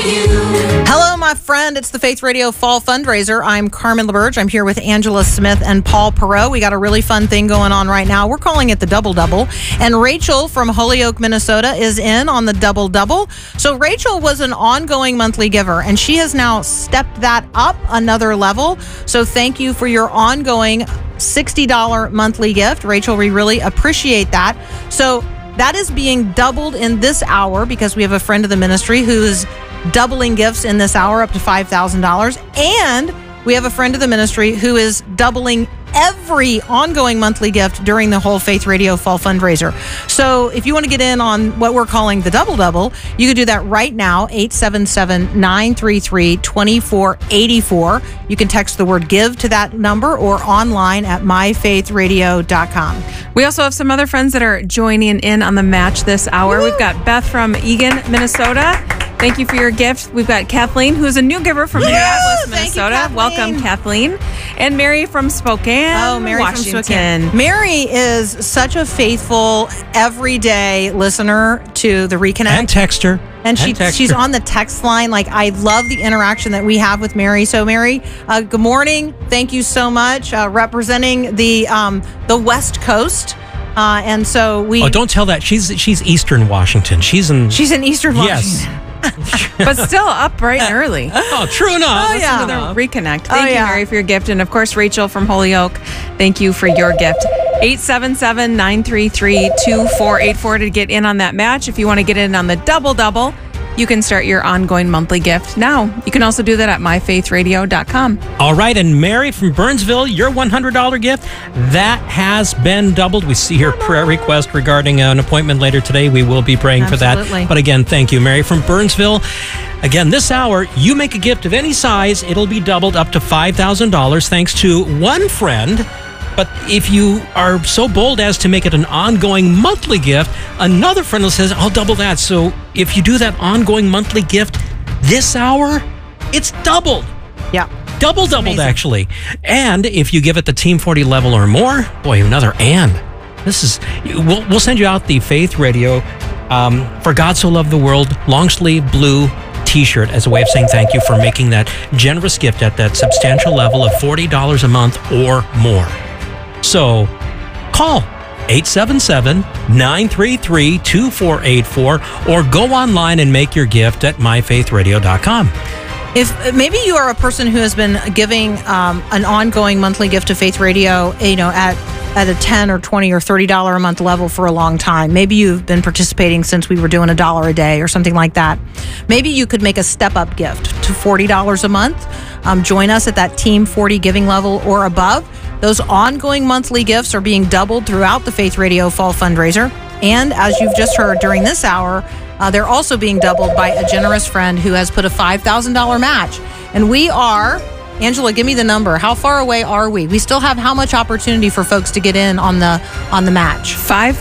Hello, my friend. It's the Faith Radio Fall Fundraiser. I'm Carmen LaBerge. I'm here with Angela Smith and Paul Perot. We got a really fun thing going on right now. We're calling it the Double Double. And Rachel from Holyoke, Minnesota is in on the Double Double. So Rachel was an ongoing monthly giver, and she has now stepped that up another level. So thank you for your ongoing $60 monthly gift. Rachel, we really appreciate that. So that is being doubled in this hour because we have a friend of the ministry who is doubling gifts in this hour up to $5,000. And we have a friend of the ministry who is doubling every ongoing monthly gift during the whole Faith Radio Fall Fundraiser. So if you want to get in on what we're calling the Double Double, you can do that right now, 877-933-2484. You can text the word give to that number or online at myfaithradio.com. We also have some other friends that are joining in on the match this hour. Woo! We've got Beth from Eagan, Minnesota. Thank you for your gift. We've got Kathleen, who's a new giver from Minneapolis, Minnesota. Welcome, Kathleen. And Mary from Spokane, Washington. From Spokane. Mary is such a faithful, everyday listener to the Reconnect. And texter. And she's on the text line. Like, I love the interaction that we have with Mary. So, Mary, good morning. Thank you so much. Representing the West Coast. And so we... Oh, don't tell that. She's Eastern Washington. She's in Eastern Washington. Yes. But still up bright and early. Oh, true enough. Oh, yeah. Reconnect. Thank you, Mary, for your gift. And, of course, Rachel from Holyoke, thank you for your gift. 877-933-2484 to get in on that match. If you want to get in on the Double Double, you can start your ongoing monthly gift now. You can also do that at myfaithradio.com. All right, and Mary from Burnsville, your $100 gift, that has been doubled. We see her prayer request regarding an appointment later today. We will be praying for that. But again, thank you, Mary from Burnsville. Again, this hour, you make a gift of any size, it'll be doubled up to $5,000 thanks to one friend. But if you are so bold as to make it an ongoing monthly gift, another friend says, I'll double that. So if you do that ongoing monthly gift this hour, it's doubled. Yeah. Doubled, actually. And if you give it the Team 40 level or more, boy, another and. We'll send you out the Faith Radio For God So Loved the World long sleeve blue t-shirt as a way of saying thank you for making that generous gift at that substantial level of $40 a month or more. So call 877-933-2484 or go online and make your gift at myfaithradio.com. If maybe you are a person who has been giving an ongoing monthly gift to Faith Radio, at a $10 or $20 or $30 a month level for a long time. Maybe you've been participating since we were doing $1 a day or something like that. Maybe you could make a step-up gift to $40 a month. Join us at that Team 40 giving level or above. Those ongoing monthly gifts are being doubled throughout the Faith Radio Fall Fundraiser. And as you've just heard during this hour, they're also being doubled by a generous friend who has put a $5,000 match. And we are, Angela, give me the number. How far away are we? We still have how much opportunity for folks to get in on the match?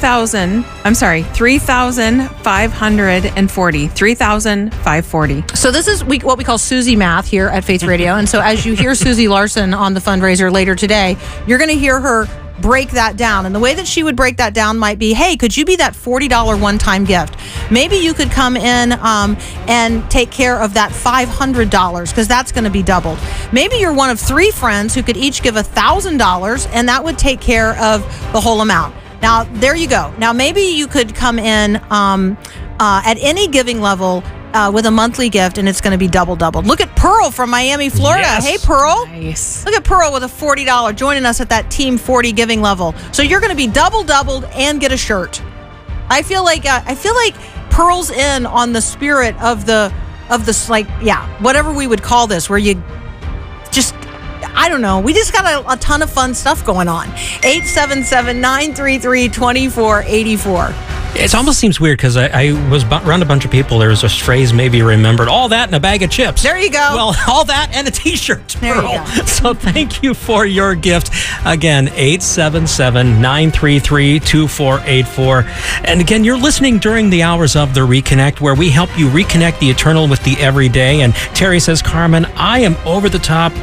3,540. 3,540. So this is what we call Susie math here at Faith Radio. And so as you hear Susie Larson on the fundraiser later today, you're going to hear her break that down. And the way that she would break that down might be, hey, could you be that $40 one-time gift? Maybe you could come in and take care of that $500 because that's going to be doubled. Maybe you're one of 3 friends who could each give $1,000 and that would take care of the whole amount. Now, there you go. Now, maybe you could come in at any giving level with a monthly gift, and it's going to be doubled. Look at Pearl from Miami, Florida. Yes. Hey, Pearl. Nice. Look at Pearl with a $40 joining us at that Team 40 giving level. So you're going to be doubled and get a shirt. I feel like Pearl's in on the spirit of the whatever we would call this, where you just, I don't know. We just got a ton of fun stuff going on. 877-933-2484. It almost seems weird because I was around a bunch of people. There was a phrase maybe you remembered. All that and a bag of chips. There you go. Well, all that and a t-shirt. There you go. So thank you for your gift. Again, 877-933-2484. And again, you're listening during the hours of the Reconnect, where we help you reconnect the eternal with the everyday. And Terry says, Carmen, I am over the top